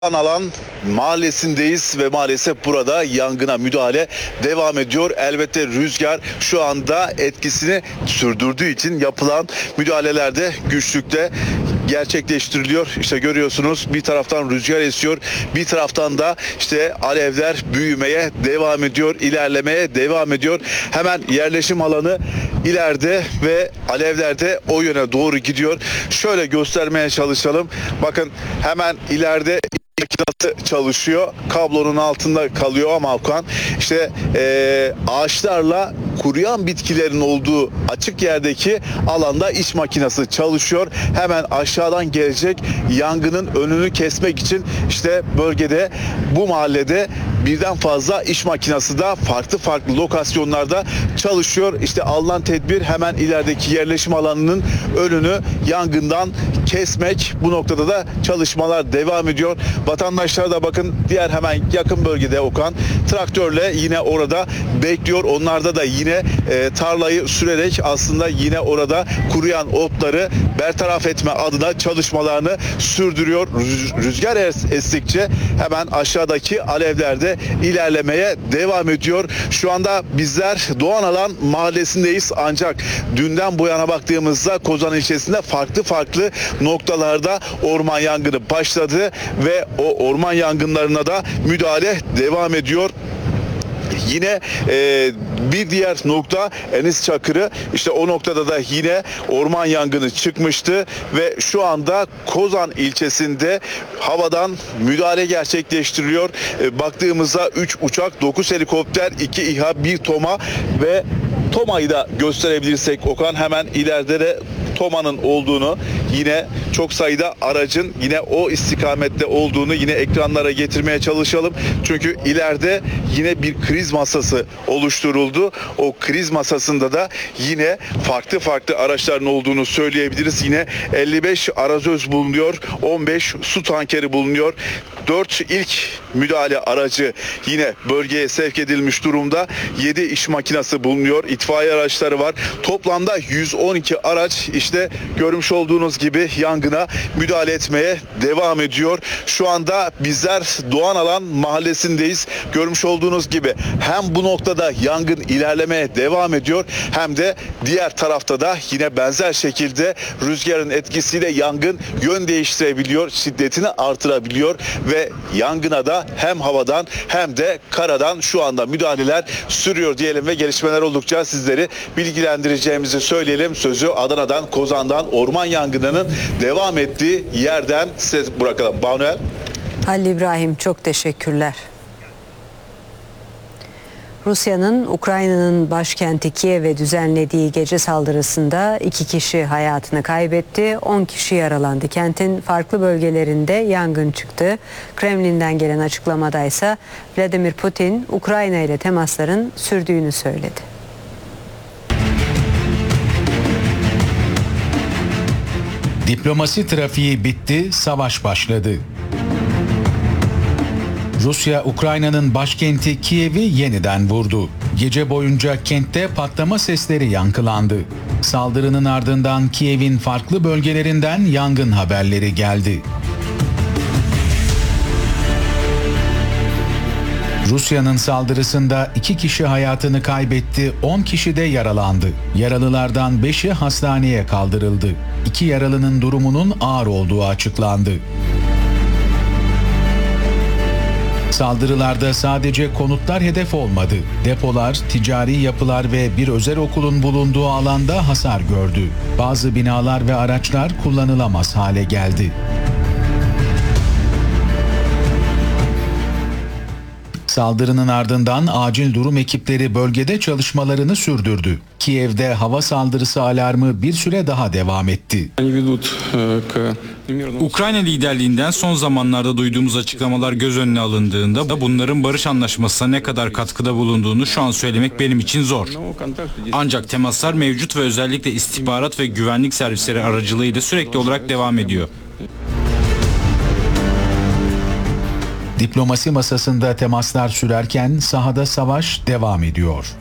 Alan mahallesindeyiz ve maalesef burada yangına müdahale devam ediyor. Elbette rüzgar şu anda etkisini sürdürdüğü için yapılan müdahalelerde güçlükte gerçekleştiriliyor. İşte görüyorsunuz, bir taraftan rüzgar esiyor, bir taraftan da işte alevler büyümeye devam ediyor, ilerlemeye devam ediyor. Hemen yerleşim alanı ileride ve alevler de o yöne doğru gidiyor. Şöyle göstermeye çalışalım. Bakın hemen ileride makinesi çalışıyor. Kablonun altında kalıyor ama Okan işte ağaçlarla kuruyan bitkilerin olduğu açık yerdeki alanda iş makinesi çalışıyor. Hemen aşağıdan gelecek yangının önünü kesmek için işte bölgede, bu mahallede birden fazla iş makinesi de farklı lokasyonlarda çalışıyor. İşte alınan tedbir hemen ilerideki yerleşim alanının önünü yangından kesmek. Bu noktada da çalışmalar devam ediyor. Vatandaşlar da bakın diğer hemen yakın bölgede Okan traktörle yine orada bekliyor. Onlarda da yine tarlayı sürerek aslında yine orada kuruyan otları bertaraf etme adına çalışmalarını sürdürüyor. Rüzgar estikçe hemen aşağıdaki alevlerde ilerlemeye devam ediyor. Şu anda bizler Doğan Alan mahallesindeyiz, ancak dünden bu yana baktığımızda Kozan ilçesinde farklı noktalarda orman yangını başladı ve o orman yangınlarına da müdahale devam ediyor. Yine bir diğer nokta Enis Çakırı, işte o noktada da yine orman yangını çıkmıştı ve şu anda Kozan ilçesinde havadan müdahale gerçekleştiriliyor. Baktığımızda 3 uçak, 9 helikopter, 2 İHA, 1 TOMA ve TOMA'yı da gösterebilirsek Okan, hemen ileride de TOMA'nın olduğunu, yine çok sayıda aracın yine o istikamette olduğunu yine ekranlara getirmeye çalışalım. Çünkü ileride yine bir kriz masası oluşturuldu. O kriz masasında da yine farklı araçların olduğunu söyleyebiliriz. Yine 55 arazöz bulunuyor, 15 su tankeri bulunuyor. 4 ilk müdahale aracı yine bölgeye sevk edilmiş durumda. 7 iş makinesi bulunuyor. İtfaiye araçları var. Toplamda 112 araç işte görmüş olduğunuz gibi yangına müdahale etmeye devam ediyor. Şu anda bizler Doğan Alan mahallesindeyiz. Görmüş olduğunuz gibi hem bu noktada yangın ilerlemeye devam ediyor, hem de diğer tarafta da yine benzer şekilde rüzgarın etkisiyle yangın yön değiştirebiliyor, şiddetini artırabiliyor ve yangına da hem havadan hem de karadan şu anda müdahaleler sürüyor diyelim ve gelişmeler oldukça sizleri bilgilendireceğimizi söyleyelim. Sözü Adana'dan, Kozan'dan orman yangınının devam ettiği yerden size bırakalım. Banuel. Halil İbrahim, çok teşekkürler. Rusya'nın Ukrayna'nın başkenti Kiev'e düzenlediği gece saldırısında 2 kişi hayatını kaybetti, 10 kişi yaralandı. Kentin farklı bölgelerinde yangın çıktı. Kremlin'den gelen açıklamada ise Vladimir Putin, Ukrayna ile temasların sürdüğünü söyledi. Diplomasi trafiği bitti, savaş başladı. Rusya, Ukrayna'nın başkenti Kiev'i yeniden vurdu. Gece boyunca kentte patlama sesleri yankılandı. Saldırının ardından Kiev'in farklı bölgelerinden yangın haberleri geldi. Rusya'nın saldırısında 2 kişi hayatını kaybetti, 10 kişi de yaralandı. Yaralılardan 5'i hastaneye kaldırıldı. 2 yaralının durumunun ağır olduğu açıklandı. Saldırılarda sadece konutlar hedef olmadı. Depolar, ticari yapılar ve bir özel okulun bulunduğu alanda hasar gördü. Bazı binalar ve araçlar kullanılamaz hale geldi. Saldırının ardından acil durum ekipleri bölgede çalışmalarını sürdürdü. Kiev'de hava saldırısı alarmı bir süre daha devam etti. Ukrayna liderliğinden son zamanlarda duyduğumuz açıklamalar göz önüne alındığında bunların barış anlaşmasına ne kadar katkıda bulunduğunu şu an söylemek benim için zor. Ancak temaslar mevcut ve özellikle istihbarat ve güvenlik servisleri aracılığıyla sürekli olarak devam ediyor. Diplomasi masasında temaslar sürerken sahada savaş devam ediyor.